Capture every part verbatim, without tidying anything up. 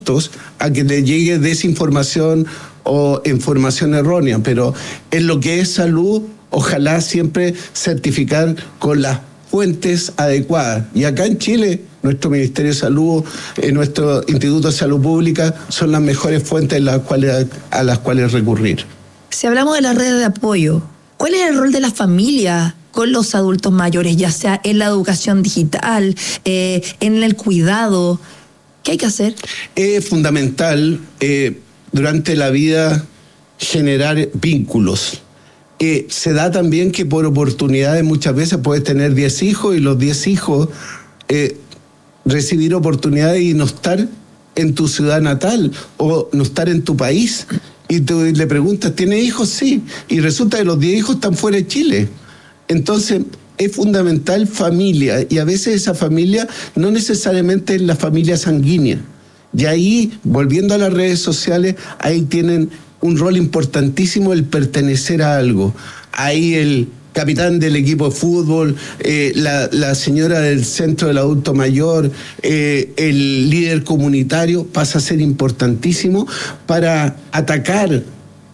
a que le llegue desinformación o información errónea, pero en lo que es salud, ojalá siempre certificar con las fuentes adecuadas. Y acá en Chile, nuestro Ministerio de Salud, eh, nuestro Instituto de Salud Pública son las mejores fuentes a las cuales, a las cuales recurrir. Si hablamos de las redes de apoyo, ¿cuál es el rol de la familia con los adultos mayores, ya sea en la educación digital, eh, en el cuidado? ¿Qué hay que hacer? Es fundamental eh, durante la vida generar vínculos. Eh, se da también que por oportunidades muchas veces puedes tener diez hijos y los diez hijos eh, recibir oportunidades y no estar en tu ciudad natal o no estar en tu país. Y tú le preguntas, ¿tiene hijos? Sí. Y resulta que los diez hijos están fuera de Chile. Entonces, es fundamental familia, y a veces esa familia no necesariamente es la familia sanguínea. Y ahí, volviendo a las redes sociales, ahí tienen un rol importantísimo el pertenecer a algo. Ahí el capitán del equipo de fútbol, eh, la, la señora del centro del adulto mayor, eh, el líder comunitario pasa a ser importantísimo para atacar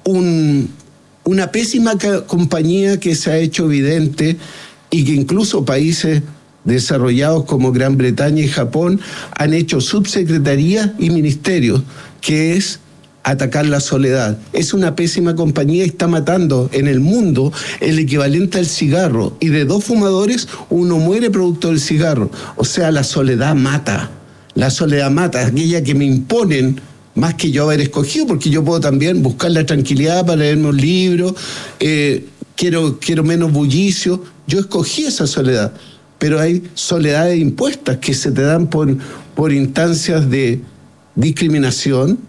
un, una pésima compañía que se ha hecho evidente y que incluso países desarrollados como Gran Bretaña y Japón han hecho subsecretarías y ministerios, que es atacar la soledad. Es una pésima compañía y está matando en el mundo el equivalente al cigarro. Y de dos fumadores, uno muere producto del cigarro. O sea, la soledad mata. La soledad mata, aquella que me imponen más que yo haber escogido, porque yo puedo también buscar la tranquilidad para leerme un libro, eh, quiero, quiero menos bullicio. Yo escogí esa soledad, pero hay soledades impuestas que se te dan por, por instancias de discriminación,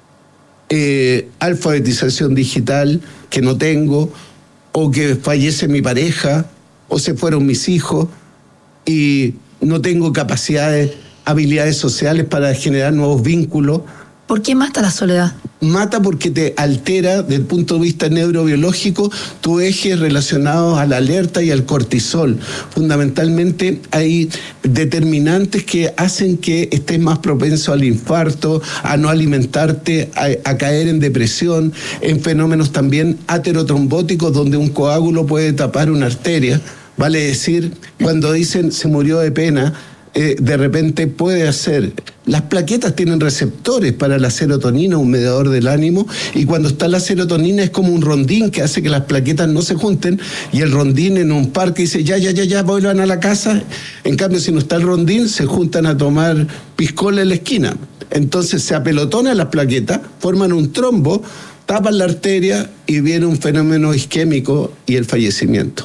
eh, alfabetización digital que no tengo, o que fallece mi pareja, o se fueron mis hijos, y no tengo capacidades, habilidades sociales para generar nuevos vínculos. ¿Por qué mata la soledad? Mata porque te altera, desde el punto de vista neurobiológico, tu eje relacionado a la alerta y al cortisol. Fundamentalmente hay determinantes que hacen que estés más propenso al infarto, a no alimentarte, a, a caer en depresión, en fenómenos también aterotrombóticos donde un coágulo puede tapar una arteria. Vale decir, cuando dicen se murió de pena, Eh, de repente puede hacer. Las plaquetas tienen receptores para la serotonina, un mediador del ánimo, y cuando está la serotonina es como un rondín que hace que las plaquetas no se junten, y el rondín en un parque dice, ya, ya, ya, ya, vuelvan a la casa. En cambio, si no está el rondín, se juntan a tomar piscola en la esquina. Entonces se apelotonan las plaquetas, forman un trombo, tapan la arteria y viene un fenómeno isquémico y el fallecimiento.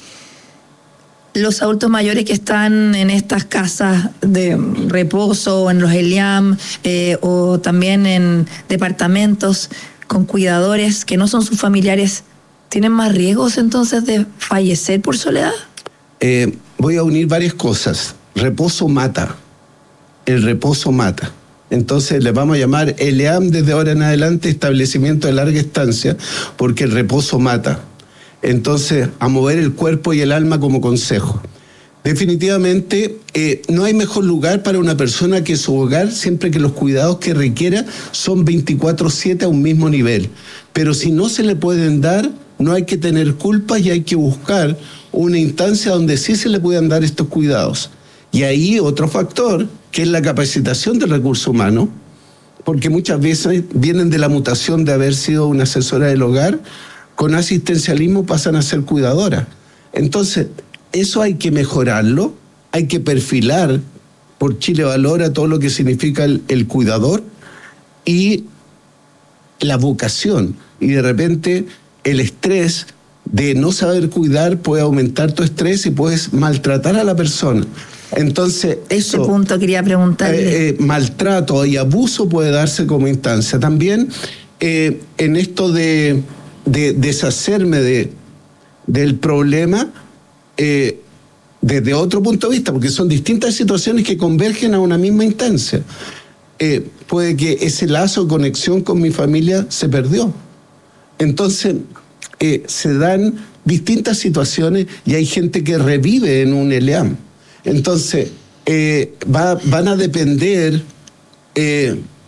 Los adultos mayores que están en estas casas de reposo, en los ELIAM, eh, o también en departamentos con cuidadores que no son sus familiares, ¿tienen más riesgos entonces de fallecer por soledad? Eh, voy a unir varias cosas. Reposo mata. El reposo mata. Entonces le vamos a llamar ELIAM desde ahora en adelante, establecimiento de larga estancia, porque el reposo mata. Entonces, a mover el cuerpo y el alma como consejo. Definitivamente, eh, no hay mejor lugar para una persona que su hogar, siempre que los cuidados que requiera son veinticuatro siete a un mismo nivel. Pero si no se le pueden dar, no hay que tener culpas y hay que buscar una instancia donde sí se le puedan dar estos cuidados. Y ahí otro factor, que es la capacitación del recurso humano, porque muchas veces vienen de la mutación de haber sido una asesora del hogar, con asistencialismo pasan a ser cuidadoras. Entonces, eso hay que mejorarlo, hay que perfilar, por Chile Valora, todo lo que significa el, el cuidador y la vocación. Y de repente el estrés de no saber cuidar puede aumentar tu estrés y puedes maltratar a la persona. Entonces, eso... Ese punto quería preguntarle. Eh, eh, maltrato y abuso puede darse como instancia. También eh, en esto de... de deshacerme de, del problema eh, desde otro punto de vista, porque son distintas situaciones que convergen a una misma instancia. Eh, puede que ese lazo de conexión con mi familia se perdió. Entonces, eh, se dan distintas situaciones y hay gente que revive en un ELIAM. Entonces, eh, va, van a depender... Eh,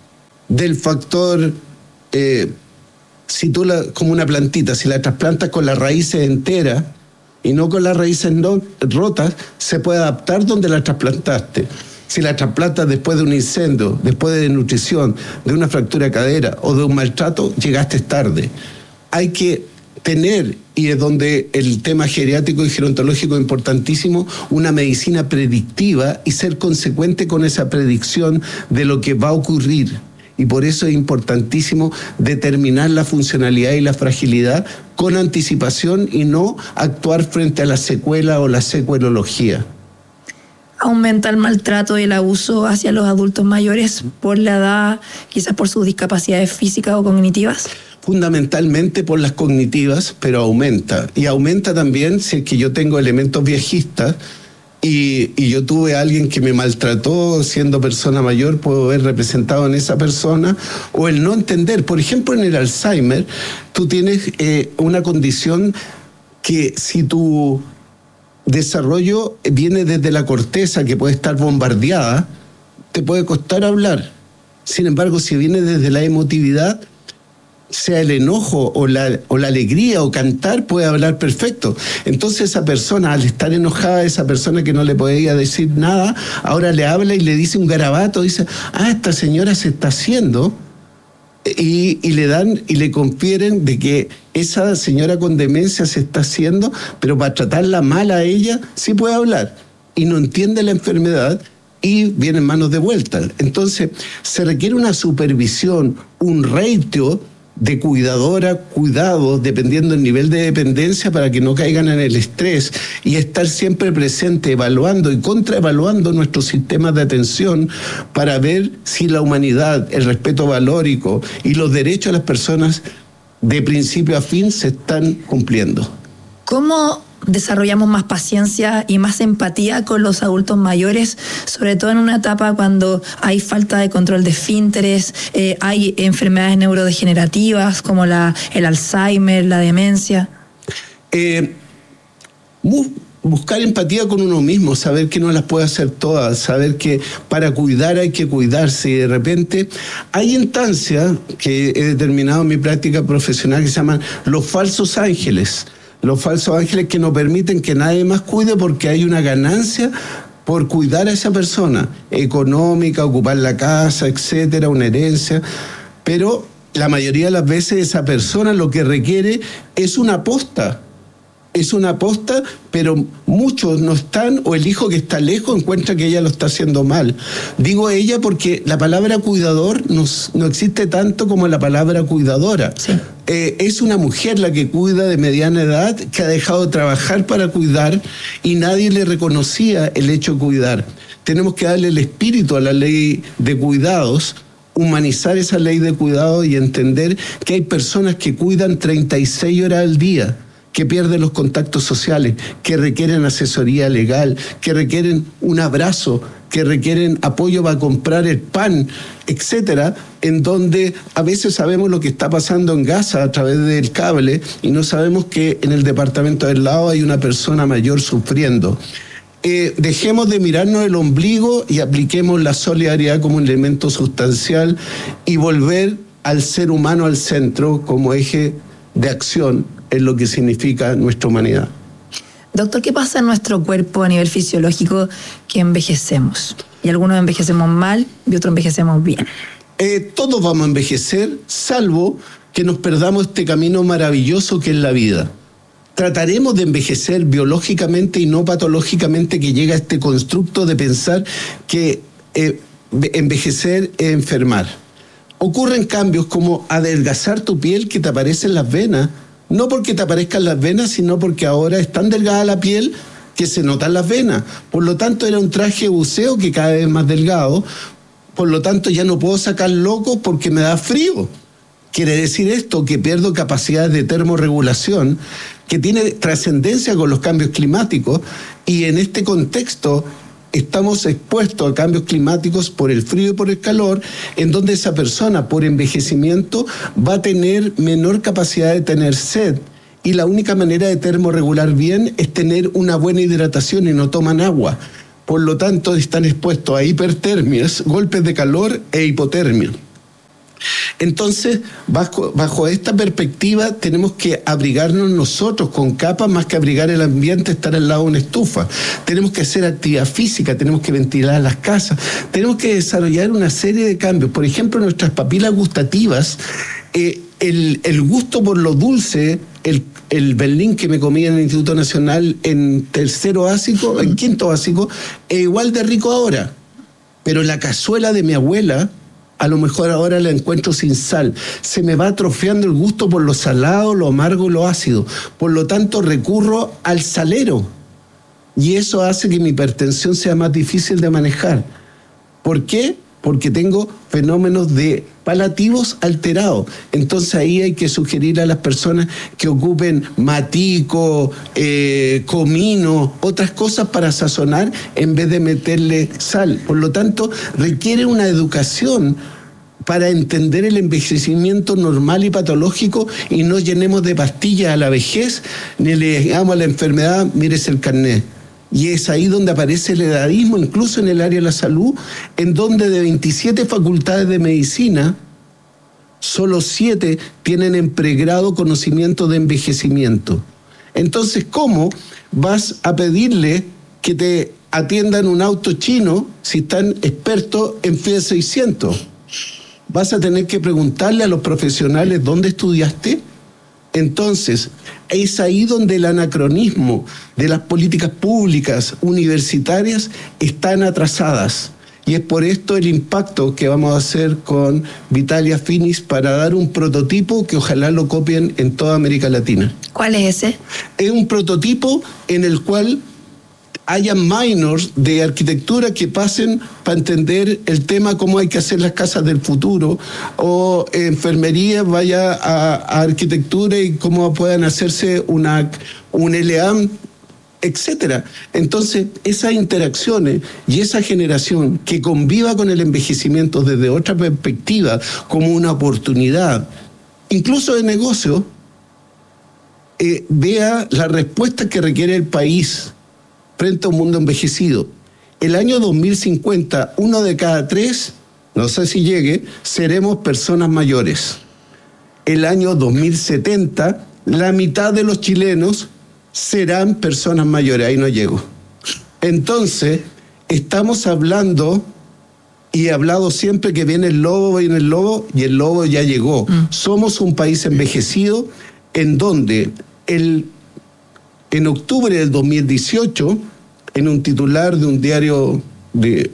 del factor, eh, si tú la, como una plantita, si la trasplantas con las raíces enteras y no con las raíces no, rotas, se puede adaptar donde la trasplantaste. Si la trasplantas después de un incendio, después de desnutrición, de una fractura de cadera o de un maltrato, llegaste tarde. Hay que tener, y es donde el tema geriátrico y gerontológico es importantísimo, una medicina predictiva y ser consecuente con esa predicción de lo que va a ocurrir. Y por eso es importantísimo determinar la funcionalidad y la fragilidad con anticipación y no actuar frente a la secuela o la secuelología. ¿Aumenta el maltrato y el abuso hacia los adultos mayores por la edad, quizás por sus discapacidades físicas o cognitivas? Fundamentalmente por las cognitivas, pero aumenta. Y aumenta también si es que yo tengo elementos viejistas y, y yo tuve a alguien que me maltrató siendo persona mayor, puedo ver representado en esa persona, o el no entender. Por ejemplo, en el Alzheimer, tú tienes eh, una condición que si tu desarrollo viene desde la corteza, que puede estar bombardeada, te puede costar hablar. Sin embargo, si viene desde la emotividad, sea el enojo o la, o la alegría o cantar, puede hablar perfecto. Entonces esa persona, al estar enojada, esa persona que no le podía decir nada, ahora le habla y le dice un garabato, dice, ah, esta señora se está haciendo, y, y le dan y le confieren de que esa señora con demencia se está haciendo, pero para tratarla mal a ella sí puede hablar y no entiende la enfermedad y vienen manos de vuelta. Entonces se requiere una supervisión, un ratio de cuidadora, cuidado, dependiendo del nivel de dependencia, para que no caigan en el estrés, y estar siempre presente, evaluando y contraevaluando nuestros sistemas de atención para ver si la humanidad, el respeto valórico y los derechos de las personas de principio a fin se están cumpliendo. ¿Cómo desarrollamos más paciencia y más empatía con los adultos mayores, sobre todo en una etapa cuando hay falta de control de esfínteres, eh, hay enfermedades neurodegenerativas como la, el Alzheimer, la demencia? Eh, bu- buscar empatía con uno mismo, saber que no las puede hacer todas, saber que para cuidar hay que cuidarse, y de repente hay instancias que he determinado en mi práctica profesional que se llaman los falsos ángeles. Los falsos ángeles que no permiten que nadie más cuide porque hay una ganancia por cuidar a esa persona, económica, ocupar la casa, etcétera, una herencia, pero la mayoría de las veces esa persona lo que requiere es una posta. Es una posta, pero muchos no están, o el hijo que está lejos encuentra que ella lo está haciendo mal. Digo ella porque la palabra cuidador no, no existe tanto como la palabra cuidadora. Sí. Eh, es una mujer la que cuida de mediana edad, que ha dejado de trabajar para cuidar y nadie le reconocía el hecho de cuidar. Tenemos que darle el espíritu a la ley de cuidados, humanizar esa ley de cuidado y entender que hay personas que cuidan treinta y seis horas al día, que pierden los contactos sociales, que requieren asesoría legal, que requieren un abrazo, que requieren apoyo para comprar el pan, etcétera, en donde a veces sabemos lo que está pasando en Gaza a través del cable y no sabemos que en el departamento del lado hay una persona mayor sufriendo. Eh, dejemos de mirarnos el ombligo y apliquemos la solidaridad como un elemento sustancial y volver al ser humano al centro como eje de acción en lo que significa nuestra humanidad. Doctor, ¿qué pasa en nuestro cuerpo a nivel fisiológico que envejecemos? Y algunos envejecemos mal y otros envejecemos bien. Eh, todos vamos a envejecer, salvo que nos perdamos este camino maravilloso que es la vida. Trataremos de envejecer biológicamente y no patológicamente, que llega a este constructo de pensar que eh, envejecer es enfermar. Ocurren cambios como adelgazar tu piel, que te aparecen las venas, no porque te aparezcan las venas, sino porque ahora es tan delgada la piel que se notan las venas. Por lo tanto, era un traje de buceo que cada vez es más delgado. Por lo tanto, ya no puedo sacar locos porque me da frío. Quiere decir esto que pierdo capacidades de termorregulación, que tiene trascendencia con los cambios climáticos, y en este contexto estamos expuestos a cambios climáticos por el frío y por el calor, en donde esa persona, por envejecimiento, va a tener menor capacidad de tener sed, y la única manera de termorregular bien es tener una buena hidratación y no toman agua. Por lo tanto, están expuestos a hipertermias, golpes de calor e hipotermia. Entonces, bajo, bajo esta perspectiva, tenemos que abrigarnos nosotros con capas más que abrigar el ambiente, estar al lado de una estufa. Tenemos que hacer actividad física, tenemos que ventilar las casas, tenemos que desarrollar una serie de cambios. Por ejemplo, nuestras papilas gustativas, eh, el, el gusto por lo dulce, el, el Berlín que me comí en el Instituto Nacional en tercero básico, en quinto básico, es igual de rico ahora. Pero la cazuela de mi abuela, a lo mejor ahora la encuentro sin sal. Se me va atrofiando el gusto por lo salado, lo amargo y lo ácido. Por lo tanto, recurro al salero. Y eso hace que mi hipertensión sea más difícil de manejar. ¿Por qué? Porque tengo fenómenos de palativos alterados. Entonces ahí hay que sugerir a las personas que ocupen matico, eh, comino, otras cosas para sazonar en vez de meterle sal. Por lo tanto, requiere una educación para entender el envejecimiento normal y patológico y no llenemos de pastillas a la vejez, ni le digamos a la enfermedad, mírese el carnet. Y es ahí donde aparece el edadismo, incluso en el área de la salud, en donde de veintisiete facultades de medicina, solo siete tienen en pregrado conocimiento de envejecimiento. Entonces, ¿cómo vas a pedirle que te atiendan un auto chino si están expertos en Fiat seiscientos? Vas a tener que preguntarle a los profesionales dónde estudiaste. Entonces, es ahí donde el anacronismo de las políticas públicas universitarias están atrasadas. Y es por esto el impacto que vamos a hacer con Vitalia Finis para dar un prototipo que ojalá lo copien en toda América Latina. ¿Cuál es ese? Es un prototipo en el cual haya minors de arquitectura que pasen para entender el tema, cómo hay que hacer las casas del futuro, o enfermería vaya a, a arquitectura y cómo puedan hacerse una, un L A M, etcétera. Entonces, esas interacciones y esa generación que conviva con el envejecimiento desde otra perspectiva, como una oportunidad, incluso de negocio, eh, vea la respuesta que requiere el país frente a un mundo envejecido. El año dos mil cincuenta, uno de cada tres, no sé si llegue, seremos personas mayores. El año dos mil setenta, la mitad de los chilenos serán personas mayores. Ahí no llego. Entonces, estamos hablando, y he hablado siempre que viene el lobo, viene el lobo, y el lobo ya llegó. Mm. Somos un país envejecido en donde el en octubre del dos mil dieciocho, en un titular de un diario de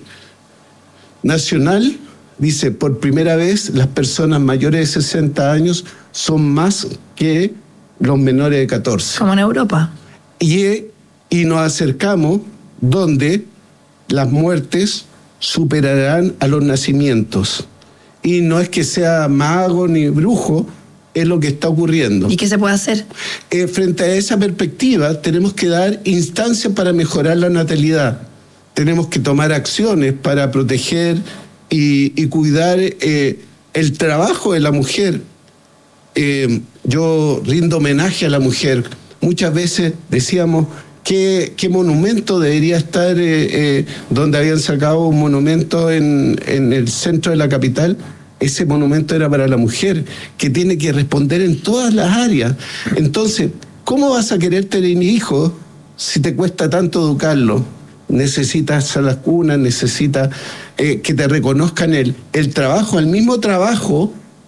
nacional, dice, por primera vez las personas mayores de sesenta años son más que los menores de catorce. Como en Europa. Y, y nos acercamos donde las muertes superarán a los nacimientos. Y no es que sea mago ni brujo, es lo que está ocurriendo. ¿Y qué se puede hacer? Eh, frente a esa perspectiva, tenemos que dar instancias para mejorar la natalidad. Tenemos que tomar acciones para proteger y, y cuidar eh, el trabajo de la mujer. Eh, yo rindo homenaje a la mujer. Muchas veces decíamos, ¿qué, qué monumento debería estar eh, eh, donde habían sacado un monumento en, en el centro de la capital? Ese monumento era para la mujer, que tiene que responder en todas las áreas. Entonces, ¿cómo vas a querer tener hijos si te cuesta tanto educarlo? Necesitas a las cunas, necesitas eh, que te reconozcan el, el trabajo. Al mismo trabajo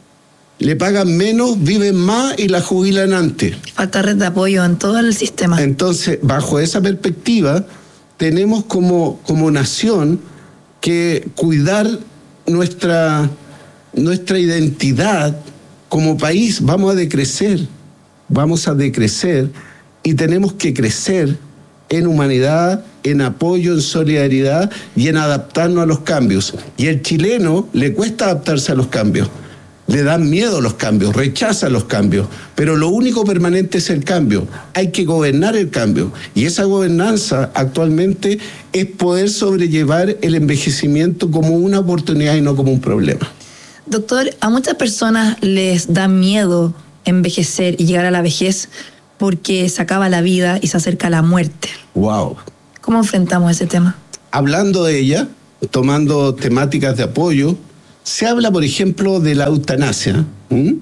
le pagan menos, viven más y la jubilan antes. Falta red de apoyo en todo el sistema. Entonces, bajo esa perspectiva, tenemos como, como nación que cuidar nuestra... nuestra identidad como país. Vamos a decrecer, vamos a decrecer y tenemos que crecer en humanidad, en apoyo, en solidaridad y en adaptarnos a los cambios. Y al chileno le cuesta adaptarse a los cambios, le dan miedo los cambios, rechaza los cambios, pero lo único permanente es el cambio. Hay que gobernar el cambio y esa gobernanza actualmente es poder sobrellevar el envejecimiento como una oportunidad y no como un problema. Doctor, a muchas personas les da miedo envejecer y llegar a la vejez porque se acaba la vida y se acerca la muerte. Wow. ¿Cómo enfrentamos ese tema? Hablando de ella, tomando temáticas de apoyo, se habla, por ejemplo, de la eutanasia, ¿m?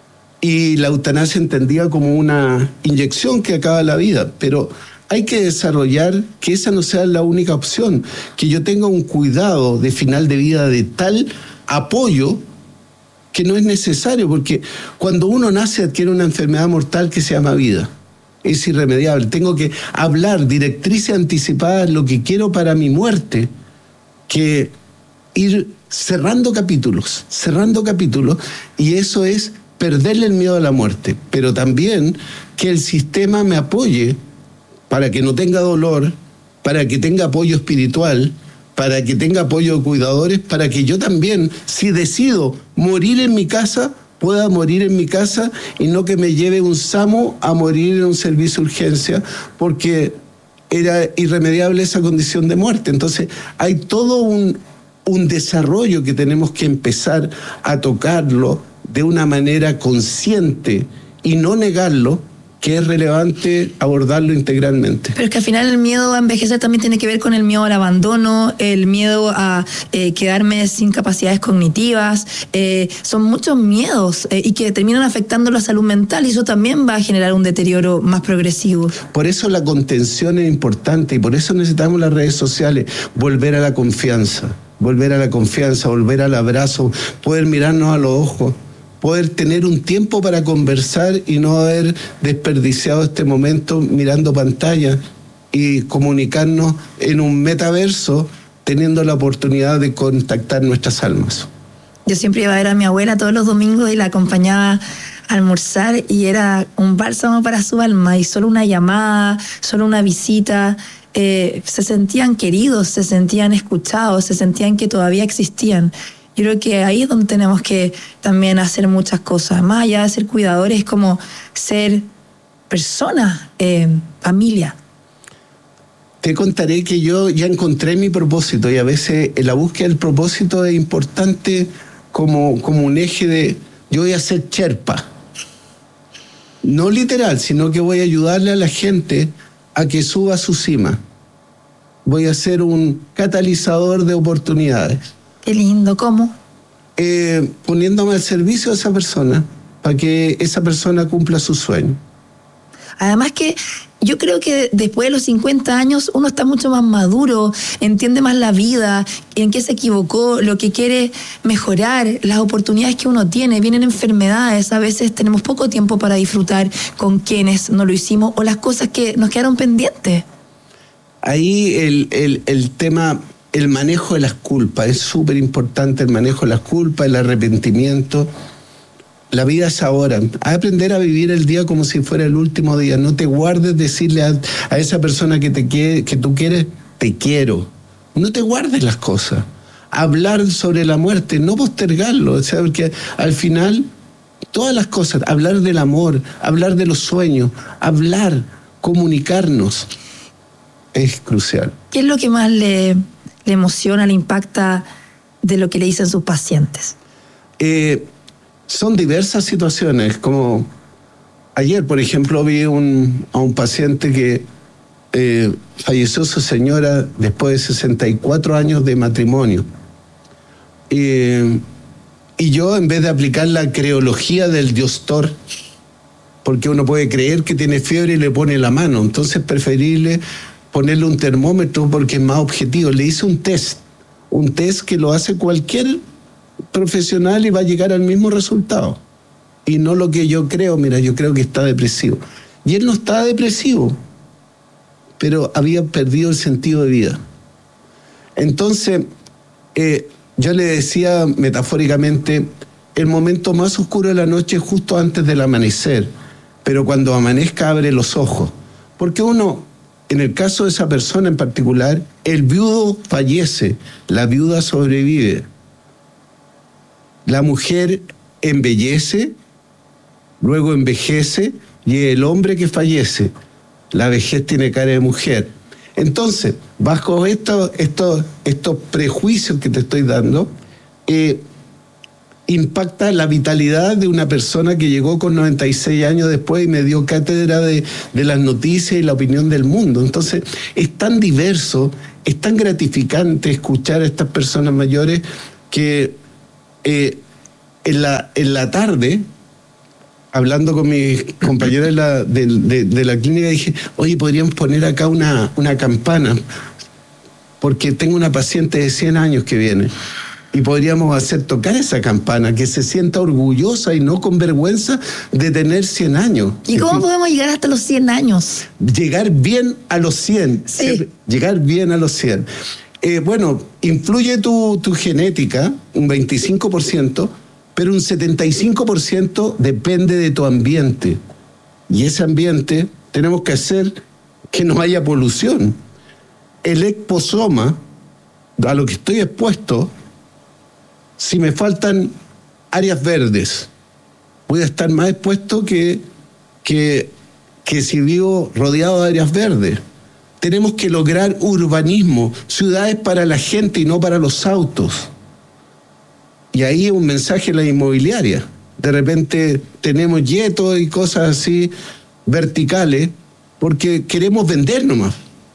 Y la eutanasia entendida como una inyección que acaba la vida, pero hay que desarrollar que esa no sea la única opción, que yo tenga un cuidado de final de vida de tal apoyo que no es necesario, porque cuando uno nace adquiere una enfermedad mortal que se llama vida. Es irremediable. Tengo que hablar directrices anticipadas, lo que quiero para mi muerte, que ir cerrando capítulos, cerrando capítulos, y eso es perderle el miedo a la muerte, pero también que el sistema me apoye para que no tenga dolor, para que tenga apoyo espiritual, para que tenga apoyo de cuidadores, para que yo también, si decido morir en mi casa, pueda morir en mi casa y no que me lleve un SAMU a morir en un servicio de urgencia, porque era irremediable esa condición de muerte. Entonces, hay todo un, un desarrollo que tenemos que empezar a tocarlo de una manera consciente y no negarlo, que es relevante abordarlo integralmente. Pero es que al final el miedo a envejecer también tiene que ver con el miedo al abandono, el miedo a eh, quedarme sin capacidades cognitivas, eh, son muchos miedos eh, y que terminan afectando la salud mental, y eso también va a generar un deterioro más progresivo. Por eso la contención es importante y por eso necesitamos las redes sociales, volver a la confianza, volver a la confianza, volver al abrazo, poder mirarnos a los ojos, poder tener un tiempo para conversar y no haber desperdiciado este momento mirando pantalla y comunicarnos en un metaverso teniendo la oportunidad de contactar nuestras almas. Yo siempre iba a ver a mi abuela todos los domingos y la acompañaba a almorzar y era un bálsamo para su alma, y solo una llamada, solo una visita, eh, se sentían queridos, se sentían escuchados, se sentían que todavía existían. Yo creo que ahí es donde tenemos que también hacer muchas cosas. Más allá de ser cuidadores, como ser personas, eh, familia. Te contaré que yo ya encontré mi propósito, y a veces en la búsqueda del propósito es importante como, como un eje de, yo voy a ser Sherpa. No literal, sino que voy a ayudarle a la gente a que suba a su cima. Voy a ser un catalizador de oportunidades. Qué lindo, ¿cómo? Eh, poniéndome al servicio de esa persona, para que esa persona cumpla su sueño. Además que yo creo que después de los cincuenta años uno está mucho más maduro, entiende más la vida, en qué se equivocó, lo que quiere mejorar, las oportunidades que uno tiene. Vienen enfermedades, a veces tenemos poco tiempo para disfrutar con quienes no lo hicimos o las cosas que nos quedaron pendientes. Ahí el, el, el tema... El manejo de las culpas, es súper importante el manejo de las culpas, el arrepentimiento. La vida es ahora. Hay que aprender a vivir el día como si fuera el último día. No te guardes decirle a, a esa persona que, te quiere, que tú quieres, te quiero. No te guardes las cosas. Hablar sobre la muerte, no postergarlo. O sea, porque al final, todas las cosas, hablar del amor, hablar de los sueños, hablar, comunicarnos, es crucial. ¿Qué es lo que más le... le emociona, le impacta de lo que le dicen sus pacientes? Eh, son diversas situaciones, como ayer, por ejemplo, vi un, a un paciente que eh, falleció su señora después de sesenta y cuatro años de matrimonio. Eh, y yo, en vez de aplicar la creología del diostor, porque uno puede creer que tiene fiebre y le pone la mano, entonces preferible ponerle un termómetro porque es más objetivo. Le hice un test, un test que lo hace cualquier profesional y va a llegar al mismo resultado. Y no lo que yo creo, mira, yo creo que está depresivo. Y él no estaba depresivo, pero había perdido el sentido de vida. Entonces, eh, yo le decía metafóricamente, el momento más oscuro de la noche es justo antes del amanecer, pero cuando amanezca abre los ojos. Porque uno... En el caso de esa persona en particular, el viudo fallece, la viuda sobrevive. La mujer embellece, luego envejece, y el hombre que fallece, la vejez tiene cara de mujer. Entonces, bajo estos, estos, estos prejuicios que te estoy dando, eh, impacta la vitalidad de una persona que llegó con noventa y seis años después y me dio cátedra de, de las noticias y la opinión del mundo. Entonces, es tan diverso, es tan gratificante escuchar a estas personas mayores que eh, en, la, en la tarde, hablando con mis compañeros de la, de, de, de la clínica, dije, oye, podríamos poner acá una, una campana, porque tengo una paciente de cien años que viene. Y podríamos hacer tocar esa campana, que se sienta orgullosa y no con vergüenza de tener cien años. ¿Y cómo podemos llegar hasta los cien años? Llegar bien a los cien. Sí. Llegar bien a los cien. Eh, bueno, influye tu, tu genética, un veinticinco por ciento, pero un setenta y cinco por ciento depende de tu ambiente. Y ese ambiente tenemos que hacer que no haya polución. El exposoma, a lo que estoy expuesto, si me faltan áreas verdes, voy a estar más expuesto que, que, que si vivo rodeado de áreas verdes. Tenemos que lograr urbanismo, ciudades para la gente y no para los autos. Y ahí es un mensaje en la inmobiliaria. De repente tenemos yetos y cosas así verticales porque queremos vender nomás.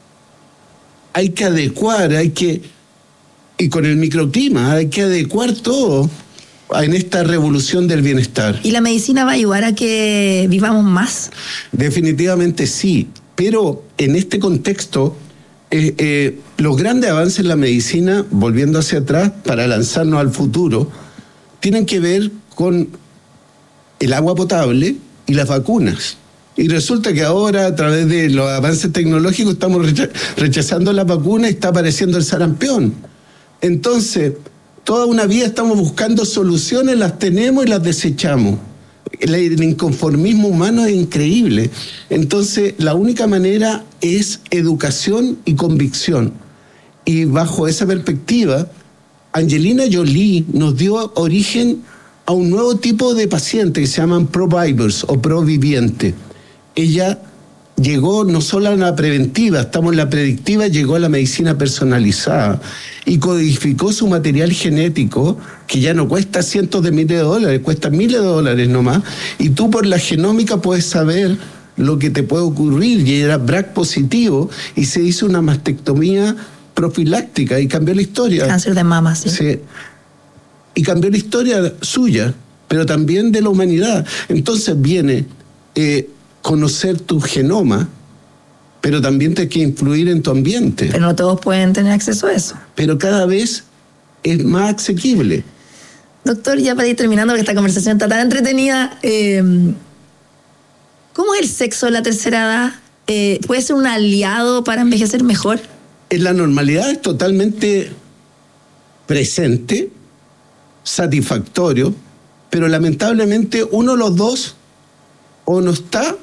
Hay que adecuar, hay que... Y con el microclima hay que adecuar todo en esta revolución del bienestar. ¿Y la medicina va a ayudar a que vivamos más? Definitivamente sí, pero en este contexto, eh, eh, los grandes avances en la medicina, volviendo hacia atrás para lanzarnos al futuro, tienen que ver con el agua potable y las vacunas. Y resulta que ahora, a través de los avances tecnológicos, estamos rechazando la vacuna y está apareciendo el sarampión. Entonces, toda una vida estamos buscando soluciones, las tenemos y las desechamos. El, el inconformismo humano es increíble. Entonces, la única manera es educación y convicción. Y bajo esa perspectiva, Angelina Jolie nos dio origen a un nuevo tipo de pacientes que se llaman provivers o provivientes. Ella llegó no solo a la preventiva, estamos en la predictiva, llegó a la medicina personalizada y codificó su material genético, que ya no cuesta cientos de miles de dólares, cuesta miles de dólares nomás, y tú por la genómica puedes saber lo que te puede ocurrir, y era B R A C positivo, y se hizo una mastectomía profiláctica y cambió la historia. Cáncer de mama, sí. Sí. Y cambió la historia suya, pero también de la humanidad. Entonces viene... Eh, conocer tu genoma, pero también te hay que influir en tu ambiente. Pero no todos pueden tener acceso a eso. Pero cada vez es más asequible. Doctor, ya para ir terminando, porque esta conversación está tan entretenida, eh, ¿cómo es el sexo de la tercera edad? Eh, ¿Puede ser un aliado para envejecer mejor? En la normalidad es totalmente presente, satisfactorio, pero lamentablemente uno de los dos o no está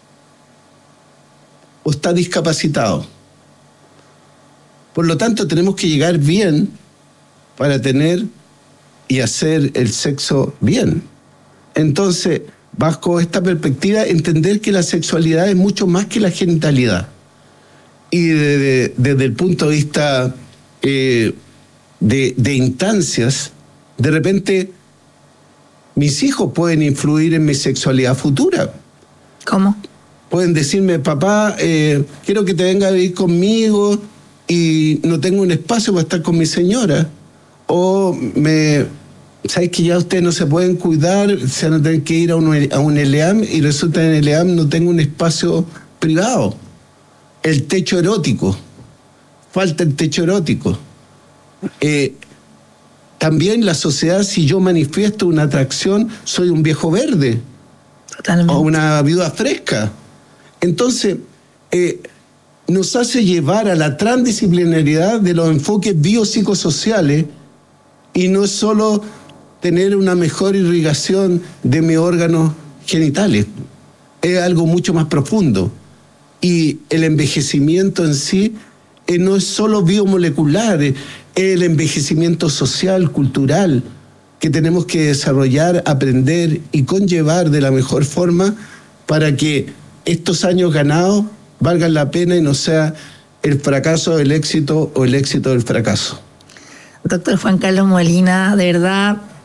o está discapacitado. Por lo tanto, tenemos que llegar bien para tener y hacer el sexo bien. Entonces, bajo esta perspectiva, entender que la sexualidad es mucho más que la genitalidad. Y desde, desde el punto de vista eh, de, de instancias, de repente mis hijos pueden influir en mi sexualidad futura. ¿Cómo? Pueden decirme, papá, eh, quiero que te venga a vivir conmigo y no tengo un espacio para estar con mi señora. O me, ¿sabes que ya ustedes no se pueden cuidar? Se van a tener que ir a un, a un L E A M y resulta que en el L E A M no tengo un espacio privado. El techo erótico. Falta el techo erótico. Eh, también la sociedad, si yo manifiesto una atracción, soy un viejo verde. Totalmente. O una viuda fresca. Entonces, eh, nos hace llevar a la transdisciplinariedad de los enfoques biopsicosociales y no es solo tener una mejor irrigación de mis órganos genitales. Es algo mucho más profundo. Y el envejecimiento en sí eh, no es solo biomolecular, es el envejecimiento social, cultural, que tenemos que desarrollar, aprender y conllevar de la mejor forma para que estos años ganados valgan la pena y no sea el fracaso del éxito o el éxito del fracaso. Doctor Juan Carlos Molina, de verdad,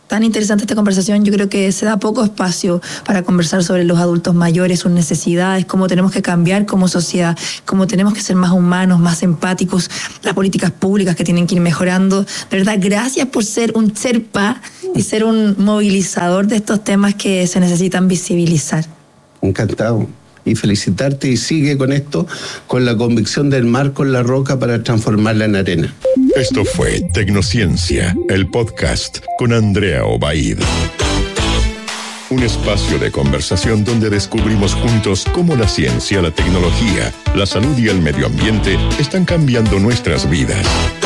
tan interesante esta conversación. Yo creo que se da poco espacio para conversar sobre los adultos mayores, sus necesidades, cómo tenemos que cambiar como sociedad, cómo tenemos que ser más humanos, más empáticos, las políticas públicas que tienen que ir mejorando. De verdad, gracias por ser un Sherpa y ser un movilizador de estos temas que se necesitan visibilizar. Encantado. Y felicitarte, y sigue con esto, con la convicción del mar con la roca para transformarla en arena. Esto fue Tecnociencia, el podcast con Andrea Obaid. Un espacio de conversación donde descubrimos juntos cómo la ciencia, la tecnología, la salud y el medio ambiente están cambiando nuestras vidas.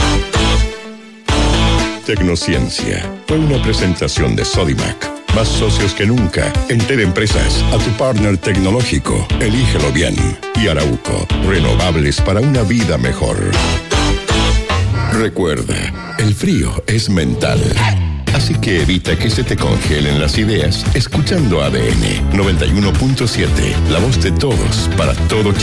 Tecnociencia fue una presentación de Sodimac. Más socios que nunca. Enter Empresas, a tu partner tecnológico. Elígelo bien. Y Arauco, renovables para una vida mejor. Recuerda, el frío es mental. Así que evita que se te congelen las ideas escuchando A D N noventa y uno punto siete, la voz de todos para todo Chile.